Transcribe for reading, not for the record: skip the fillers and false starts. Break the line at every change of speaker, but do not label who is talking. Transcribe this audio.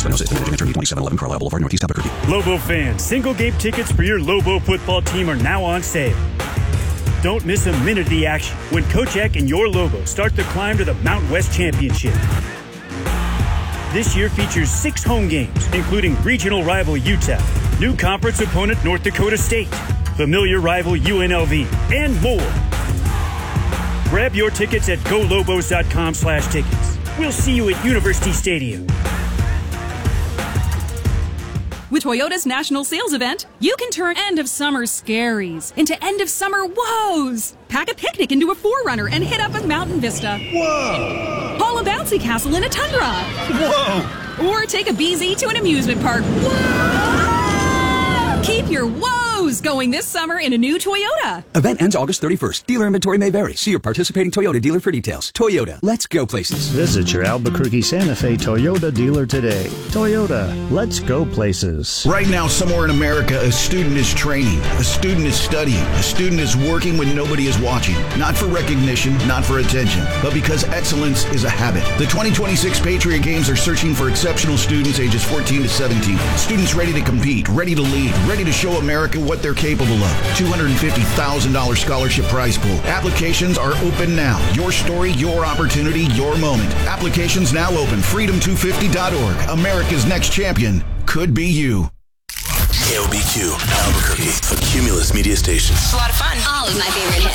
by no sales. Limited Inventory 2711 Carlisle Boulevard, Northeast Albuquerque.
Lobo fans, single-game tickets for your Lobo football team are now on sale. Don't miss a minute of the action when Coach Eck and your Lobos start the climb to the Mountain West Championship. This year features 6 home games, including regional rival UTEP, new conference opponent North Dakota State, familiar rival UNLV, and more. Grab your tickets at golobos.com/tickets. We'll see you at University Stadium.
With Toyota's national sales event, you can turn end-of-summer scaries into end-of-summer woes. Pack a picnic into a 4Runner and hit up a mountain vista.
Whoa!
Haul a bouncy castle in a Tundra.
Whoa!
Or take a BZ to an amusement park. Whoa! Keep your woes going this summer in a new Toyota.
Event ends August 31st. Dealer inventory may vary. See your participating Toyota dealer for details. Toyota, let's go places.
Visit your Albuquerque Santa Fe Toyota dealer today. Toyota, let's go places.
Right now, somewhere in America, a student is training, a student is studying, a student is working when nobody is watching. Not for recognition, not for attention, but because excellence is a habit. The 2026 Patriot Games are searching for exceptional students ages 14 to 17. Students ready to compete, ready to lead, ready to show America what they're capable of. $250,000 scholarship prize pool. Applications are open now. Your story, your opportunity, your moment. Applications now open. Freedom250.org. America's next champion could be you.
KOBQ, Albuquerque, a Cumulus media station.
It's a lot of fun. All of my favorite hits.